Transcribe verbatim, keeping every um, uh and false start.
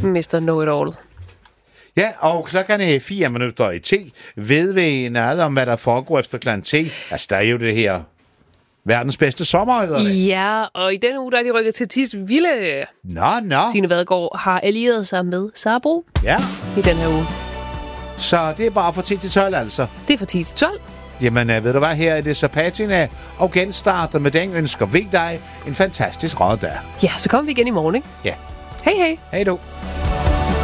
mister Know-it-all. Ja, og klokken er fire minutter i ti. Ved vi noget om, hvad der foregår efter klokken ti? Altså, der er jo det her verdens bedste sommer, eller hvad? Ja, og i denne uge, der er de rykket til Tisvilde. Nå, nå. Signe Vadgaard har allieret sig med Sabro Ja. i den her uge. Så det er bare fra ti til tolv, altså. Det er fra ti til tolv. Jamen, ved du hvad, her er det så patina, og genstarter med den ønsker vi dig en fantastisk råd der. Ja, så kommer vi igen i morgen, ikke? Ja. Hej, hej. Hej du.